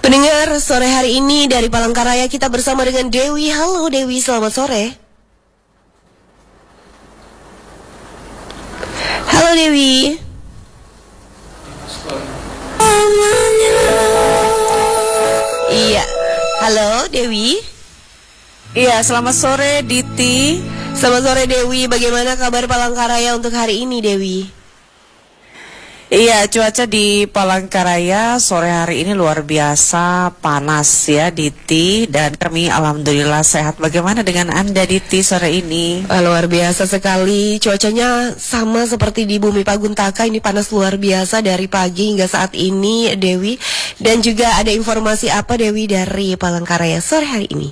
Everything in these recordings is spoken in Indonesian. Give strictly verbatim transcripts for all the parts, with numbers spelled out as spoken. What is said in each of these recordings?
Pendengar, sore hari ini dari Palangkaraya kita bersama dengan Dewi. Halo Dewi, selamat sore. Halo Dewi. Iya, halo Dewi. Iya, selamat sore Diti. Selamat sore Dewi, bagaimana kabar Palangkaraya untuk hari ini Dewi? Iya, cuaca di Palangkaraya sore hari ini luar biasa panas ya Diti. Dan kami alhamdulillah sehat. Bagaimana dengan Anda Diti sore ini? Uh, luar biasa sekali, cuacanya sama seperti di Bumi Paguntaka. Ini panas luar biasa dari pagi hingga saat ini Dewi. Dan juga ada informasi apa Dewi dari Palangkaraya sore hari ini?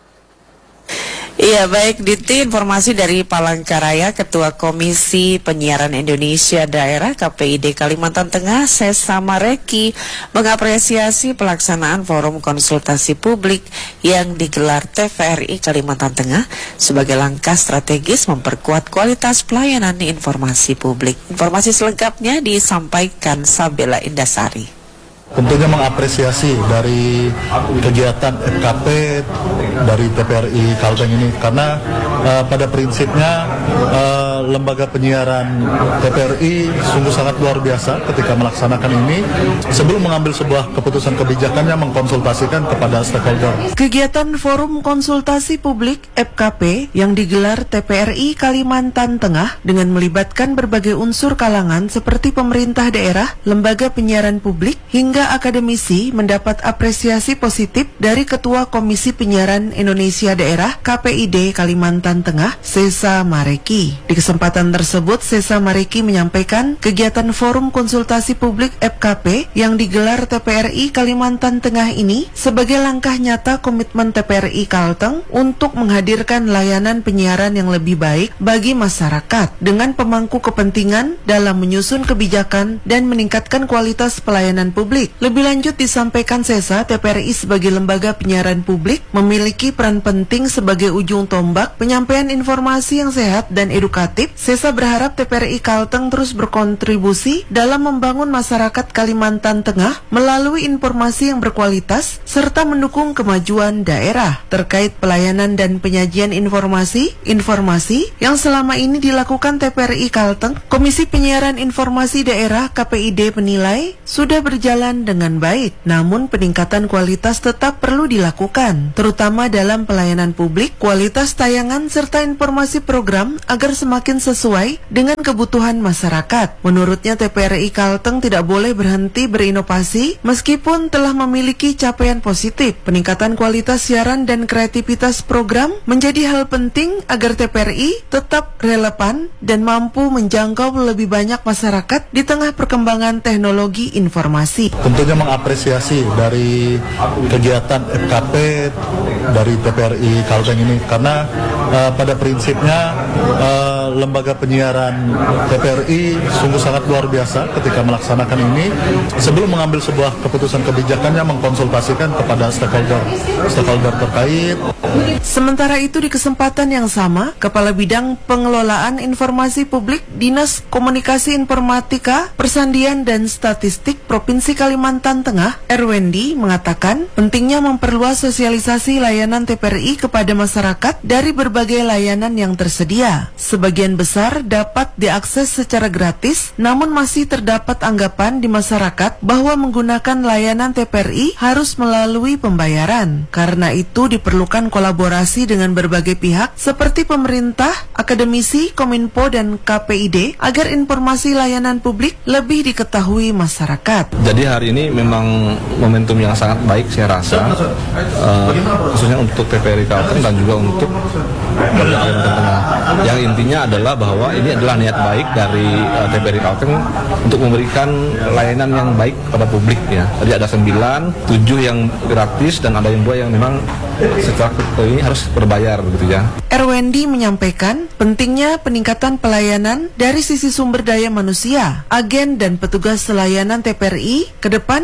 Iya, baik Diti, informasi dari Palangkaraya. Ketua Komisi Penyiaran Indonesia Daerah K P I D Kalimantan Tengah, Sesa Mareki, mengapresiasi pelaksanaan forum konsultasi publik yang digelar T V R I Kalimantan Tengah sebagai langkah strategis memperkuat kualitas pelayanan informasi publik. Informasi selengkapnya disampaikan Sabela Indasari. Tentunya mengapresiasi dari kegiatan F K P dari T V R I Kalteng ini karena uh, pada prinsipnya uh, lembaga penyiaran T V R I sungguh sangat luar biasa ketika melaksanakan ini sebelum mengambil sebuah keputusan kebijakannya mengkonsultasikan kepada stakeholder. Kegiatan Forum Konsultasi Publik F K P yang digelar T V R I Kalimantan Tengah dengan melibatkan berbagai unsur kalangan seperti pemerintah daerah, lembaga penyiaran publik, hingga akademisi mendapat apresiasi positif dari Ketua Komisi Penyiaran Indonesia Daerah K P I D Kalimantan Tengah, Sesa Mareki. Di kesempatan tersebut, Sesa Mareki menyampaikan kegiatan Forum Konsultasi Publik F K P yang digelar T V R I Kalimantan Tengah ini sebagai langkah nyata komitmen T V R I Kalteng untuk menghadirkan layanan penyiaran yang lebih baik bagi masyarakat dengan pemangku kepentingan dalam menyusun kebijakan dan meningkatkan kualitas pelayanan publik. Lebih lanjut disampaikan Sesa, T V R I sebagai lembaga penyiaran publik memiliki peran penting sebagai ujung tombak penyampaian informasi yang sehat dan edukatif. Sesa berharap T V R I Kalteng terus berkontribusi dalam membangun masyarakat Kalimantan Tengah melalui informasi yang berkualitas serta mendukung kemajuan daerah terkait pelayanan dan penyajian informasi informasi yang selama ini dilakukan T V R I Kalteng. Komisi Penyiaran Informasi Daerah K P I D menilai sudah berjalan dengan baik, namun peningkatan kualitas tetap perlu dilakukan, terutama dalam pelayanan publik, kualitas tayangan serta informasi program agar semakin sesuai dengan kebutuhan masyarakat. Menurutnya T V R I Kalteng tidak boleh berhenti berinovasi meskipun telah memiliki capaian positif. Peningkatan kualitas siaran dan kreativitas program menjadi hal penting agar T V R I tetap relevan dan mampu menjangkau lebih banyak masyarakat di tengah perkembangan teknologi informasi. Tentunya mengapresiasi dari kegiatan F K P dari T V R I Kalteng ini karena uh, pada prinsipnya uh, lembaga penyiaran T V R I sungguh sangat luar biasa ketika melaksanakan ini sebelum mengambil sebuah keputusan kebijakannya mengkonsultasikan kepada stakeholder stakeholder terkait. Sementara itu di kesempatan yang sama, Kepala Bidang Pengelolaan Informasi Publik Dinas Komunikasi Informatika, Persandian dan Statistik Provinsi Kalimantan Tengah, Erwendi, mengatakan pentingnya memperluas sosialisasi layanan T V R I kepada masyarakat dari berbagai layanan yang tersedia. Sebagian besar dapat diakses secara gratis, namun masih terdapat anggapan di masyarakat bahwa menggunakan layanan T V R I harus melalui pembayaran. Karena itu diperlukan kolaborasi dengan berbagai pihak seperti pemerintah, akademisi, Kominfo, dan K P I D agar informasi layanan publik lebih diketahui masyarakat. Jadi hari ini memang momentum yang sangat baik saya rasa, uh, khususnya untuk T V R I Kalteng dan juga untuk Kalimantan Tengah. Yang intinya adalah bahwa ini adalah niat baik dari uh, T V R I Kalteng untuk memberikan layanan yang baik kepada publik ya. Tadi ada sembilan, tujuh yang gratis dan ada yang dua yang memang secara ini harus berbayar begitu ya. Erwendi menyampaikan pentingnya peningkatan pelayanan dari sisi sumber daya manusia, agen dan petugas layanan T V R I ke depan aktif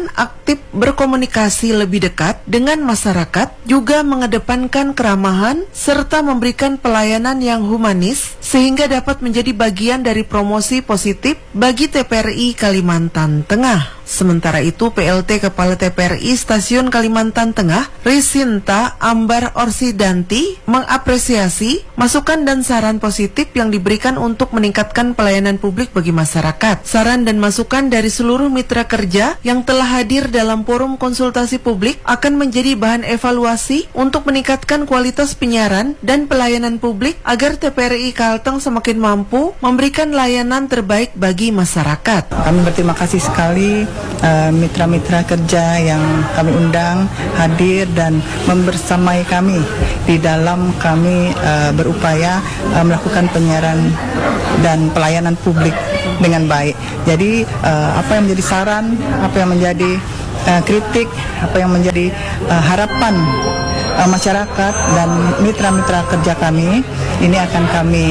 tertib berkomunikasi lebih dekat dengan masyarakat, juga mengedepankan keramahan serta memberikan pelayanan yang humanis sehingga dapat menjadi bagian dari promosi positif bagi T P R I Kalimantan Tengah. Sementara itu, P L T Kepala T P R I Stasiun Kalimantan Tengah, Risinta Ambar Orsidanti, mengapresiasi masukan dan saran positif yang diberikan untuk meningkatkan pelayanan publik bagi masyarakat. Saran dan masukan dari seluruh mitra kerja yang telah hadir dalam forum konsultasi publik akan menjadi bahan evaluasi untuk meningkatkan kualitas penyiaran dan pelayanan publik agar T P R I Kalteng semakin mampu memberikan layanan terbaik bagi masyarakat. Kami berterima kasih sekali uh, mitra-mitra kerja yang kami undang hadir dan membersamai kami di dalam kami uh, berupaya uh, melakukan penyiaran dan pelayanan publik dengan baik. Jadi uh, apa yang menjadi saran, apa yang menjadi uh, kritik, apa yang menjadi uh, harapan uh, masyarakat dan mitra-mitra kerja kami ini akan kami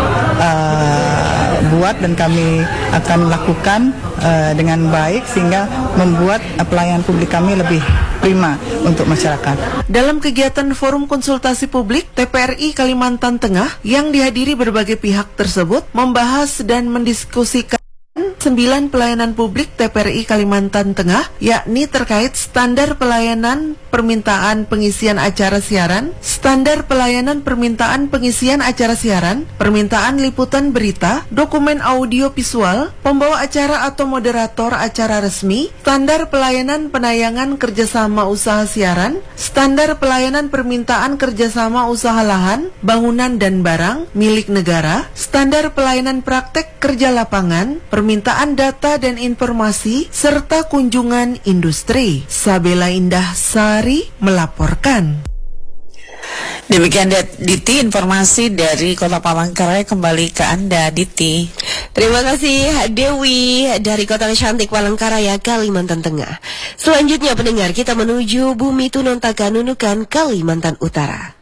uh, buat dan kami akan lakukan uh, dengan baik sehingga membuat uh, pelayanan publik kami lebih prima untuk masyarakat. Dalam kegiatan forum konsultasi publik T P R I Kalimantan Tengah yang dihadiri berbagai pihak tersebut membahas dan mendiskusikan sembilan pelayanan publik T P R I Kalimantan Tengah, yakni terkait standar pelayanan permintaan pengisian acara siaran, standar pelayanan permintaan pengisian acara siaran, permintaan liputan berita, dokumen audio visual, pembawa acara atau moderator acara resmi, standar pelayanan penayangan kerjasama usaha siaran, standar pelayanan permintaan kerjasama usaha lahan, bangunan dan barang milik negara, standar pelayanan praktek kerja lapangan, permintaan data dan informasi, serta kunjungan industri. Sabela Indah Sari melaporkan. Demikian Diti, informasi dari Kota Palangkaraya. Kembali ke Anda, Diti. Terima kasih Dewi dari Kota Cantik Palangkaraya, Kalimantan Tengah. Selanjutnya pendengar, kita menuju Bumi Tunontaka Nunukan, Kalimantan Utara.